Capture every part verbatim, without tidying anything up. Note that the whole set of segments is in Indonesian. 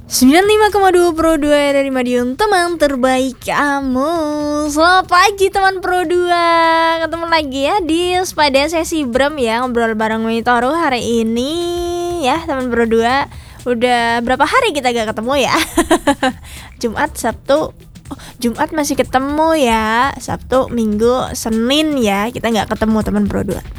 sembilan puluh lima koma dua Pro dua dari Madiun, teman terbaik kamu. Selamat pagi teman Pro dua. Ketemu lagi ya di pada sesi Brem ya, ngobrol bareng Mitoru hari ini ya teman Pro dua. Udah berapa hari kita gak ketemu ya? Jumat, Sabtu, oh, Jumat masih ketemu ya. Sabtu, Minggu, Senin ya kita gak ketemu teman Pro dua.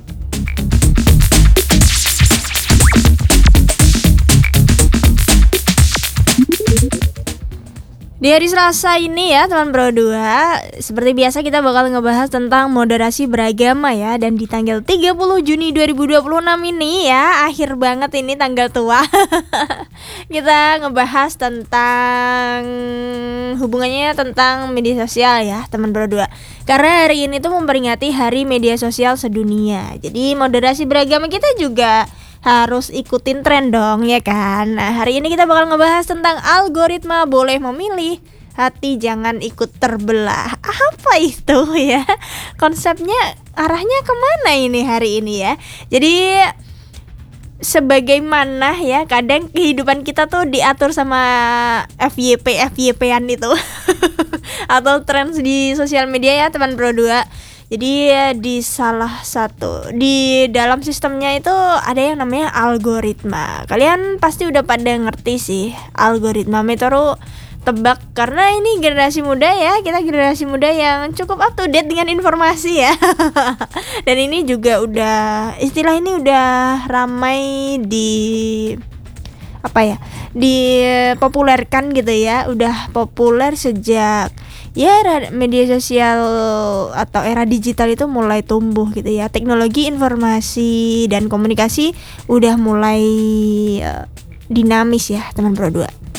Di hari Selasa ini ya teman Pro dua, seperti biasa kita bakal ngebahas tentang moderasi beragama ya. Dan di tanggal tiga puluh Juni dua ribu dua puluh enam ini ya, akhir banget ini tanggal tua. Kita ngebahas tentang hubungannya tentang media sosial ya teman Pro dua. Karena hari ini tuh memperingati Hari Media Sosial Sedunia. Jadi moderasi beragama kita juga harus ikutin tren dong ya kan. Nah hari ini kita bakal ngebahas tentang algoritma boleh memilih, hati jangan ikut terbelah. Apa itu ya? Konsepnya arahnya kemana ini hari ini ya? Jadi sebagaimana ya kadang kehidupan kita tuh diatur sama F Y P F Y P-an itu atau tren di sosial media ya teman Pro dua. Jadi di salah satu di dalam sistemnya itu ada yang namanya algoritma. Kalian pasti udah pada ngerti sih algoritma. Mitoru tebak karena ini generasi muda ya, kita generasi muda yang cukup up to date dengan informasi ya. Dan ini juga udah istilah ini udah ramai di apa ya? Dipopulerkan gitu ya. Udah populer sejak ya media sosial atau era digital itu mulai tumbuh gitu ya. Teknologi informasi dan komunikasi udah mulai uh, dinamis ya teman Pro dua.